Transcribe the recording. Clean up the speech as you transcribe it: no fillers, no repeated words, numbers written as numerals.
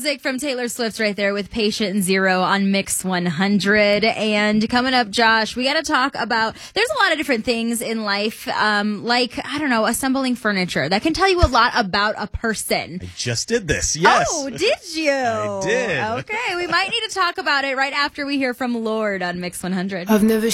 music from Taylor Swift right there with Patient Zero on Mix 100. And coming up, Josh, we got to talk about, there's a lot of different things in life, like, I don't know, assembling furniture that can tell you a lot about a person. I just did this, yes. Oh, did you? I did. Okay, we might need to talk about it right after we hear from Lorde on Mix 100. I've never